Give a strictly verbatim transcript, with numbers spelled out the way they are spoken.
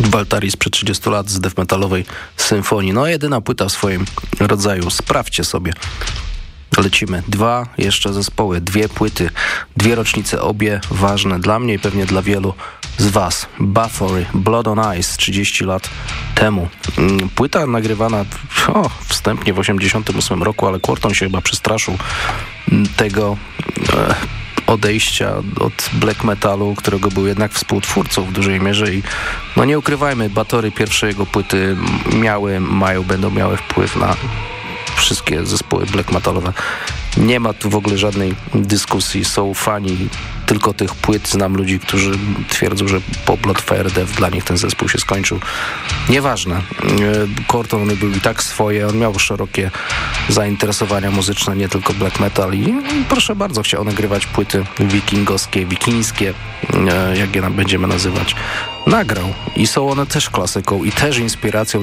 Waltari sprzed trzydziestu lat z death metalowej symfonii. No jedyna płyta w swoim rodzaju. Sprawdźcie sobie. Lecimy. Dwa jeszcze zespoły, dwie płyty, dwie rocznice, obie ważne dla mnie i pewnie dla wielu z was. Bathory, Blood on Ice, trzydzieści lat temu. Płyta nagrywana o, wstępnie w osiemdziesiątym ósmym roku, ale Quorthon się chyba przestraszył tego e, odejścia od black metalu, którego był jednak współtwórcą w dużej mierze i no nie ukrywajmy, Bathory pierwsze jego płyty miały, mają, będą miały wpływ na wszystkie zespoły black metalowe. Nie ma tu w ogóle żadnej dyskusji. Są fani tylko tych płyt. Znam ludzi, którzy twierdzą, że po Blood Fire Death dla nich ten zespół się skończył. Nieważne. Quorthon był i tak swoje. On miał szerokie zainteresowania muzyczne, nie tylko black metal i proszę bardzo, chciał nagrywać płyty wikingowskie, wikińskie, jak je będziemy nazywać. Nagrał i są one też klasyką i też inspiracją